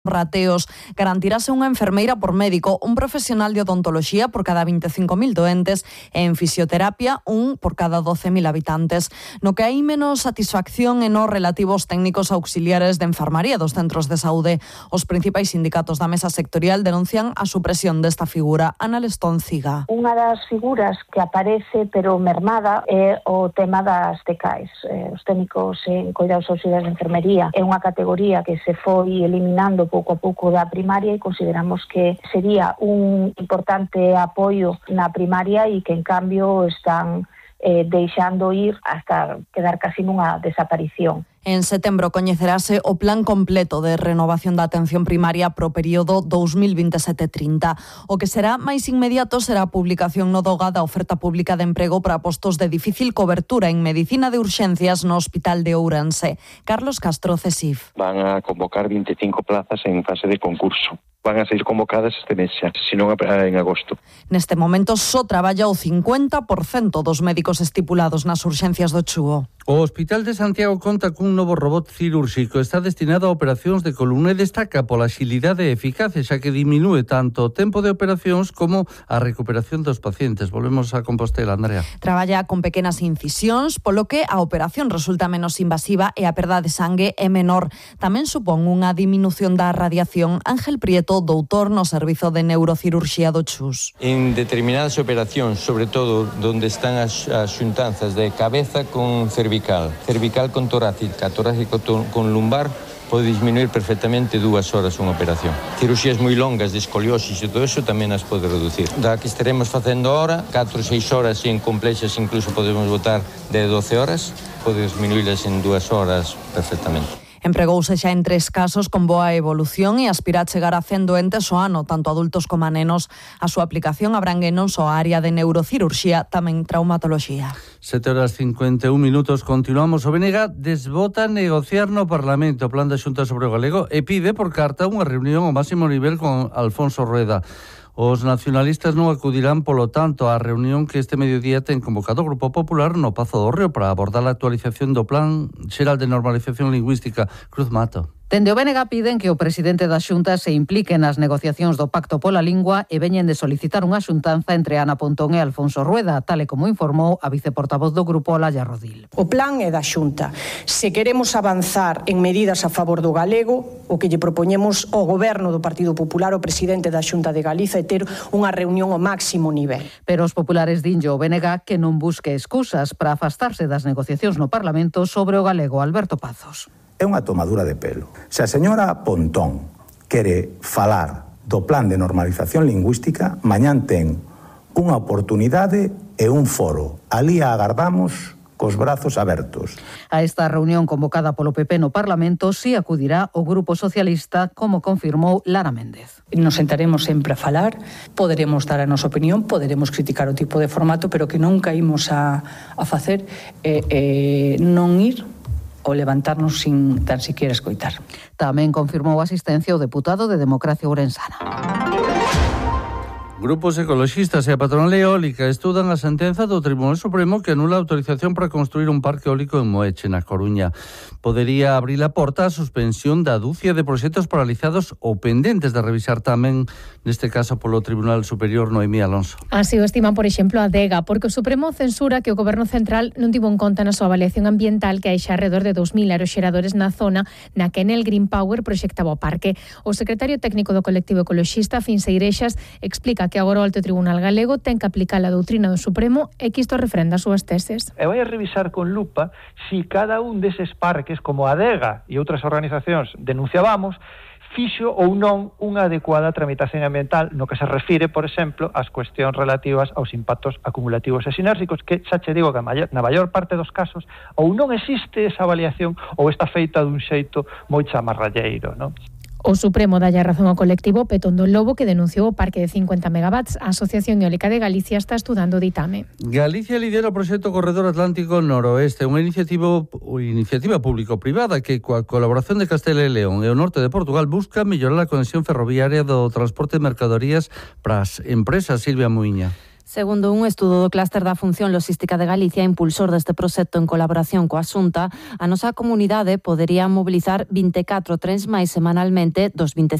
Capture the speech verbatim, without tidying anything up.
rateos. Garantirase unha enfermeira por médico, un profesional de odontoloxía por cada veinticinco mil doentes e en fisioterapia un por cada doce mil habitantes. No que hai menos satisfacción en os relativos técnicos auxiliares de enfermaría dos centros de saúde. Os principais sindicatos da mesa sectorial denuncian a supresión desta figura. Ana Lestonciga. Unha das figuras que aparece pero mermada é o tema das T K Es. Eh, os técnicos en coidados auxiliares de enfermería é unha categoría que se foi eliminando pouco a pouco da primaria e consideramos que sería un importante apoio na primaria e que en cambio están eh, deixando ir hasta quedar casi nunha desaparición. En setembro coñecerase o plan completo de renovación da atención primaria pro período dos mil veintisiete trinta. O que será máis inmediato será a publicación no DOGA da oferta pública de emprego para postos de difícil cobertura en medicina de urxencias no Hospital de Ourense. Carlos Castro, CESIF. Van a convocar veinticinco plazas en fase de concurso. Van a ser convocadas este mes xa, senón en agosto. Neste momento só traballa o cincuenta por cento dos médicos estipulados nas urxencias do Chúo. O Hospital de Santiago conta cun novo robot cirúrxico. Está destinado a operacións de columna e destaca pola axilidade e eficacia, xa que diminúe tanto o tempo de operacións como a recuperación dos pacientes. Volvemos a Compostela, Andrea. Traballa con pequenas incisións, polo que a operación resulta menos invasiva e a perda de sangue é menor. Tamén supón unha diminución da radiación. Ángel Prieto, doutor no Servizo de Neurocirurxía do Chus. En determinadas operacións, sobre todo onde están as, as xuntanzas de cabeza con cervical, cervical con torácica, torácico con lumbar, pode disminuir perfectamente dúas horas unha operación. Cirurxías moi longas de escoliosis e todo eso tamén as pode reducir. Da que estaremos facendo ahora, catro ou seis horas e en complexas incluso podemos botar de doce horas, pode disminuirlas en dúas horas perfectamente. Empregouse xa en tres casos con boa evolución e aspira a chegar a cen doentes ao ano, tanto adultos como nenos. A súa aplicación abrangue non só a área de neurocirurxía, tamén traumatoloxía. sete horas cincuenta e un minutos. Continuamos. O B N G desbota negociar no Parlamento o plan da Xunta sobre o galego e pide por carta unha reunión ao máximo nivel con Alfonso Rueda. Os nacionalistas non acudirán, polo tanto, á reunión que este mediodía ten convocado o Grupo Popular no Pazo do Río para abordar a actualización do Plan Xeral de Normalización Lingüística. Cruz Mato. Dende o B N G piden que o presidente da Xunta se implique nas negociacións do Pacto pola Lingua e veñen de solicitar unha xuntanza entre Ana Pontón e Alfonso Rueda, tal e como informou a viceportavoz do grupo, Olalla Rodil. O plan é da Xunta. Se queremos avanzar en medidas a favor do galego, o que lle propoñemos ao goberno do Partido Popular, o presidente da Xunta de Galiza, é ter unha reunión ao máximo nivel. Pero os populares dinlle ao B N G que non busque excusas para afastarse das negociacións no Parlamento sobre o galego. Alberto Pazos. É unha tomadura de pelo. Se a señora Pontón quere falar do plan de normalización lingüística, mañán ten unha oportunidade e un foro. Alí a agardamos cos brazos abertos. A esta reunión convocada polo P P no Parlamento si acudirá o Grupo Socialista, como confirmou Lara Méndez. Nos sentaremos sempre a falar, poderemos dar a nosa opinión, poderemos criticar o tipo de formato, pero que non caímos a, a facer eh, eh, non ir ou levantarnos sin tan siquiera escoitar. Tamén confirmou a asistencia o deputado de Democracia Ourensana. Grupos ecoloxistas e a patronal eólica estudan a sentenza do Tribunal Supremo que anula a autorización para construir un parque eólico en Moeche, na Coruña. Podería abrir a porta a suspensión da dúcia de proxectos paralizados ou pendentes de revisar tamén, neste caso polo Tribunal Superior. Noemí Alonso. Así o estiman, por exemplo, a Adega, porque o Supremo censura que o Goberno Central non tivo en conta na súa avaliación ambiental que hai xa alrededor de dous mil aeroxeradores na zona na que Enel Green Power proxectaba o parque. O secretario técnico do colectivo ecoloxista, Finse Irexas, explica que agora o Alto Tribunal Galego ten que aplicar a doutrina do Supremo e que isto refrenda as súas teses. E vai a revisar con lupa si cada un deses parques, como a Adega e outras organizacións denunciábamos, fixo ou non unha adecuada tramitación ambiental no que se refire, por exemplo, ás cuestións relativas aos impactos acumulativos e sinérxicos, que xa che digo que na maior parte dos casos ou non existe esa avaliación ou está feita dun xeito moi chamarralleiro, non? O Supremo dalle a razón ao colectivo Petón do Lobo, que denunciou o parque de cincuenta megawatts. A Asociación Eólica de Galicia está estudando o ditame. Galicia lidera o proxecto Corredor Atlántico Noroeste, unha iniciativa, iniciativa público-privada que, coa colaboración de Castela e León e o norte de Portugal, busca mellorar a conexión ferroviaria do transporte de mercadorías para as empresas. Silvia Muiña. Segundo un estudo do clúster da Función Logística de Galicia, impulsor deste proxecto en colaboración coa Xunta, a nosa comunidade podería mobilizar vinte e catro trens máis semanalmente dos vinte e